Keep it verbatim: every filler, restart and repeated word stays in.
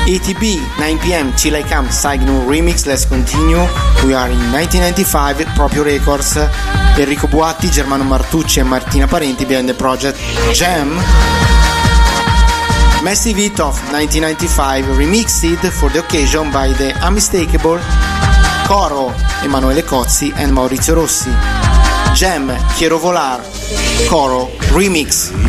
E T B, nine p.m. Till I Come, Signal Remix. Let's continue. We are in nineteen ninety-five, Proprio Records. Enrico Buatti, Germano Martucci e Martina Parenti behind the project Jam. Massive Hit of nineteen ninety-five, remixed for the occasion by the unmistakable Coro, Emanuele Cozzi and Maurizio Rossi. Jam, Quiero Volar, Coro, remix.